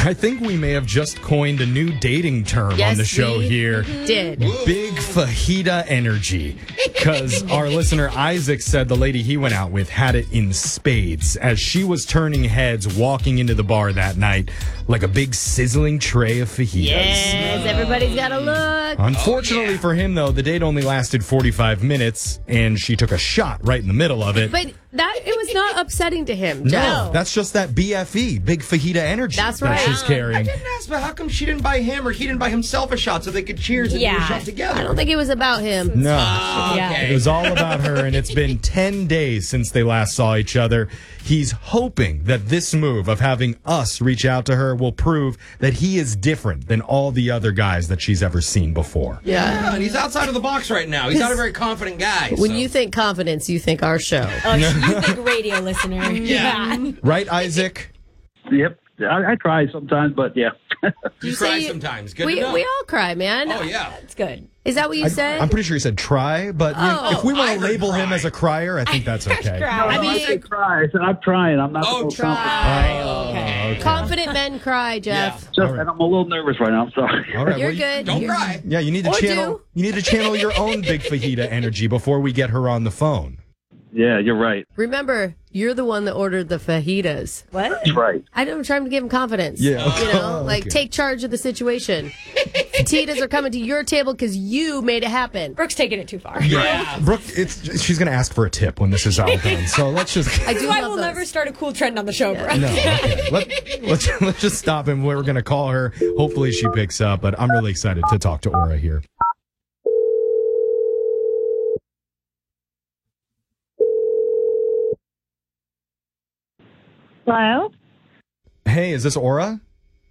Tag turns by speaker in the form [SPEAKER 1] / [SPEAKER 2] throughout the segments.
[SPEAKER 1] I think we may have just coined a new dating term on the show here.
[SPEAKER 2] Did.
[SPEAKER 1] Big fajita energy. Because our listener Isaac said the lady he went out with had it in spades as she was turning heads walking into the bar that night like a big sizzling tray of fajitas.
[SPEAKER 2] Yes, everybody's got to look.
[SPEAKER 1] Unfortunately for him, though, the date only lasted 45 minutes, and she took a shot right in the middle of it.
[SPEAKER 2] But it was not upsetting to him, Jeff.
[SPEAKER 1] No, that's just that BFE, big fajita energy
[SPEAKER 2] That's right.
[SPEAKER 1] that she's carrying.
[SPEAKER 3] I didn't ask, but how come she didn't buy him or he didn't buy himself a shot so they could cheers and do a shot together?
[SPEAKER 2] I don't think it was about him.
[SPEAKER 1] No.
[SPEAKER 3] Okay.
[SPEAKER 1] It was all about her, and it's been 10 days since they last saw each other. He's hoping that this move of having us reach out to her will prove that he is different than all the other guys that she's ever seen before.
[SPEAKER 3] Yeah, and he's outside of the box right now. He's not a very confident guy.
[SPEAKER 2] When you think confidence, you think our show.
[SPEAKER 4] Oh, you think radio listener.
[SPEAKER 3] Yeah.
[SPEAKER 1] Right, Isaac?
[SPEAKER 5] Yep. I try sometimes, but yeah.
[SPEAKER 3] You cry sometimes. Good
[SPEAKER 2] we
[SPEAKER 3] to know.
[SPEAKER 2] all cry, man.
[SPEAKER 3] Oh, yeah.
[SPEAKER 4] It's good.
[SPEAKER 2] Is that what you said?
[SPEAKER 1] I'm pretty sure he said try, but if we want to label him as a crier, I think that's okay.
[SPEAKER 5] I say try. I said I'm trying. I'm not.
[SPEAKER 2] Okay. Confident men cry, Jeff.
[SPEAKER 5] Just, and I'm a little nervous right now. I'm sorry.
[SPEAKER 1] All right,
[SPEAKER 2] You're good.
[SPEAKER 3] Don't cry.
[SPEAKER 1] Yeah, you need to
[SPEAKER 2] Or
[SPEAKER 1] channel.
[SPEAKER 2] do.
[SPEAKER 1] You need to channel your own big fajita energy before we get her on the phone.
[SPEAKER 5] Yeah, you're right.
[SPEAKER 2] Remember, you're the one that ordered the fajitas.
[SPEAKER 4] What?
[SPEAKER 5] That's right.
[SPEAKER 2] I'm trying to give him confidence.
[SPEAKER 1] Yeah.
[SPEAKER 2] You know, like take charge of the situation. Fajitas are coming to your table because you made it happen.
[SPEAKER 4] Brooke's taking it too far.
[SPEAKER 1] Yeah, Brooke, she's going to ask for a tip when this is all done. So let's just.
[SPEAKER 2] I
[SPEAKER 4] That's
[SPEAKER 2] do
[SPEAKER 4] why
[SPEAKER 2] love
[SPEAKER 4] we'll
[SPEAKER 2] those.
[SPEAKER 4] never start a cool trend on the show, Brooke.
[SPEAKER 1] No, okay. Let's just stop and we're going to call her. Hopefully she picks up, but I'm really excited to talk to Aura here.
[SPEAKER 6] Hello?
[SPEAKER 1] Hey, is this Aura?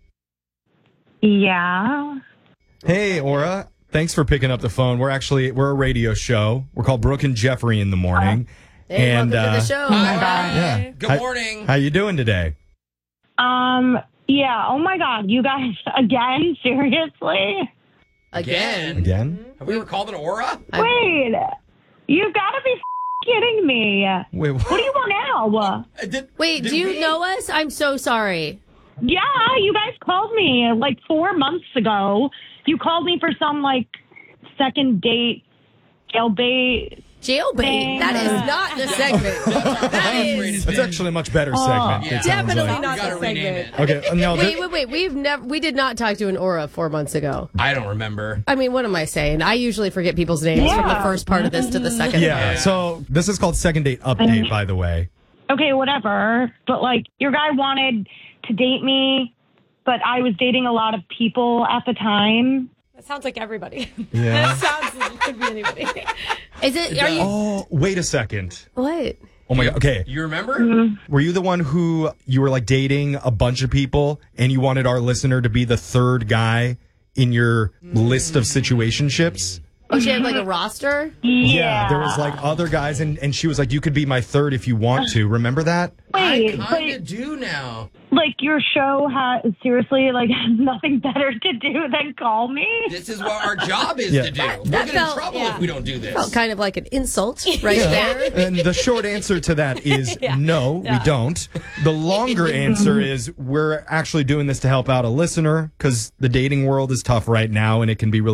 [SPEAKER 6] Yeah.
[SPEAKER 1] Hey, Aura. Thanks for picking up the phone. We're a radio show. We're called Brooke and Jeffrey in the morning.
[SPEAKER 2] Hey, welcome to the show.
[SPEAKER 1] Yeah.
[SPEAKER 3] Good morning.
[SPEAKER 1] How you doing today?
[SPEAKER 6] Yeah. Oh my God. You guys, again? Seriously?
[SPEAKER 1] Again?
[SPEAKER 3] Have we ever called an aura?
[SPEAKER 6] Wait. You gotta be kidding me.
[SPEAKER 1] Wait,
[SPEAKER 6] What do you want now?
[SPEAKER 2] Wait, do you know us? I'm so sorry.
[SPEAKER 6] Yeah, you guys called me like 4 months ago. You called me for some like second date jailbait.
[SPEAKER 2] Jailbait? That is not the segment. That is
[SPEAKER 1] That's actually a much better segment. it sounds
[SPEAKER 2] definitely
[SPEAKER 1] like.
[SPEAKER 2] not
[SPEAKER 3] gotta
[SPEAKER 2] the
[SPEAKER 3] rename
[SPEAKER 2] segment.
[SPEAKER 3] it.
[SPEAKER 1] Okay, no,
[SPEAKER 2] Wait. We did not talk to an Aura 4 months ago.
[SPEAKER 3] I don't remember.
[SPEAKER 2] I mean, what am I saying? I usually forget people's names from the first part of this to the second.
[SPEAKER 1] yeah, so this is called Second Date Update, by the way.
[SPEAKER 6] Okay, whatever. But like, your guy wanted to date me, but I was dating a lot of people at the time.
[SPEAKER 4] That sounds like everybody.
[SPEAKER 1] Yeah.
[SPEAKER 4] That sounds like it could be anybody.
[SPEAKER 2] Is it? Are you?
[SPEAKER 1] Oh, wait a second.
[SPEAKER 2] What?
[SPEAKER 1] Oh my God. Okay.
[SPEAKER 3] You remember?
[SPEAKER 1] Were you the one who you were like dating a bunch of people and you wanted our listener to be the third guy in your list of situationships?
[SPEAKER 2] Oh, she had like a roster?
[SPEAKER 1] Yeah. There was like other guys and she was like, you could be my third if you want to. Remember that?
[SPEAKER 6] Wait,
[SPEAKER 3] I kind of do now.
[SPEAKER 6] like your show has seriously like has nothing better to do than call me.
[SPEAKER 3] This is what our job is
[SPEAKER 1] Yeah.
[SPEAKER 3] to do. We'll
[SPEAKER 2] that
[SPEAKER 3] get in
[SPEAKER 2] felt-
[SPEAKER 3] trouble
[SPEAKER 4] yeah.
[SPEAKER 3] if we don't do this.
[SPEAKER 2] Felt kind of like an insult right there.
[SPEAKER 1] And the short answer to that is no, we don't. The longer answer is we're actually doing this to help out a listener because the dating world is tough right now and it can be really